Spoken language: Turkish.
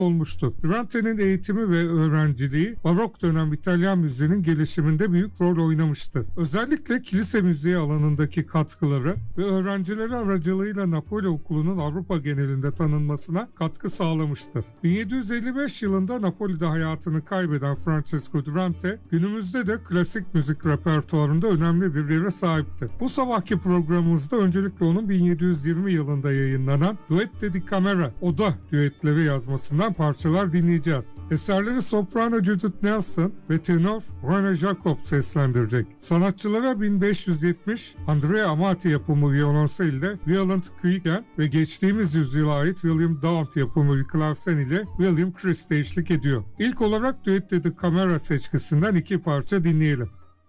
olmuştur. Durante'nin eğitimi ve öğrenciliği barok dönem İtalyan müziğinin gelişiminde büyük rol oynamıştır. Özellikle kilise müziği alanındaki katkıları ve öğrencileri aracılığıyla Napoli Okulu'nun Avrupa genelinde tanınmasına katkı sağlamıştır. 1755 yılında Napoli'de hayatını kaybeden Francesco Durante, günümüzde de klasik müzik repertuarında önemli bir yere sahiptir. Bu sabahki programımızda öncelikle onun 1720 yılında yayınlanan Duette di Camera, Oda düetleri yazmasından parçalar dinleyeceğiz. Eserleri soprano Judith Nelson ve tenor Rene Jacob seslendirecek. Sanatçılara 1570 Andrea Amati yapımı violonsel ile Violent Quigen ve geçtiğimiz yüzyıla ait William Daunt yapımı bir klavsen ile William Christie eşlik ediyor. İlk olarak Duette di Camera seçkisinden iki parça dinleyelim.